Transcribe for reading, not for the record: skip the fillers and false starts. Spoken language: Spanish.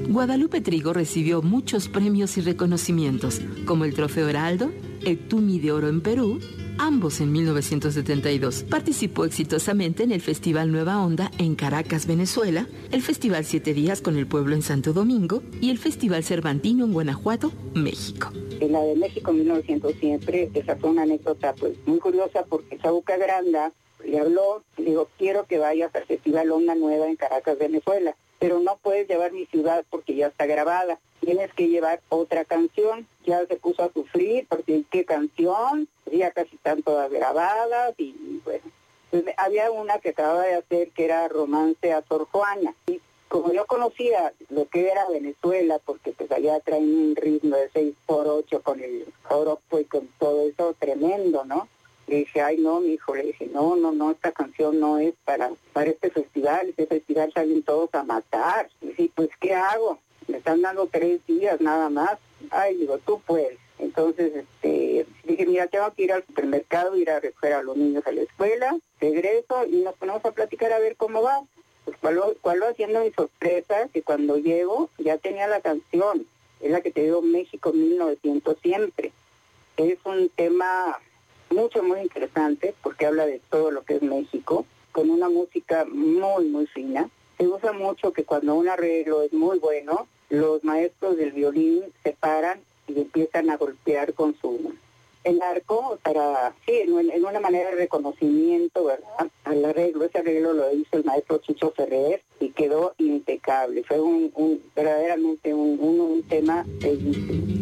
Guadalupe Trigo recibió muchos premios y reconocimientos, como el Trofeo Heraldo, el Tumi de Oro en Perú, ambos en 1972. Participó exitosamente en el Festival Nueva Onda en Caracas, Venezuela, el Festival 7 Días con el Pueblo en Santo Domingo y el Festival Cervantino en Guanajuato, México. En la de México 1900 siempre, esa fue una anécdota pues muy curiosa porque Saúca Granda le habló, le dijo, quiero que vayas al Festival Onda Nueva en Caracas, Venezuela, pero no puedes llevar mi ciudad porque ya está grabada, tienes que llevar otra canción. Ya se puso a sufrir porque ¿qué canción? Ya casi están todas grabadas y bueno, pues había una que acababa de hacer que era Romance a Sor Juana. Y como yo conocía lo que era Venezuela, porque pues allá traen un ritmo de 6x8 con el joropo y con todo eso tremendo, ¿no? Le dije, ay no, mi hijo, le dije, no, esta canción no es para este festival salen todos a matar. Y dije, pues ¿qué hago? Me están dando 3 días nada más. Ay, digo, tú puedes. Entonces, dije, mira, tengo que ir al supermercado, ir a recoger a los niños a la escuela, regreso y nos ponemos a platicar a ver cómo va. Pues cuál va siendo mi sorpresa, que cuando llego ya tenía la canción, es la que te digo, México 1900 siempre. Es un tema muy interesante porque habla de todo lo que es México, con una música muy fina. Se usa mucho que cuando un arreglo es muy bueno, los maestros del violín se paran y empiezan a golpear con el arco en una manera de reconocimiento, ¿verdad? Al arreglo, ese arreglo lo hizo el maestro Chicho Ferrer y quedó impecable. Fue verdaderamente un tema bellísimo.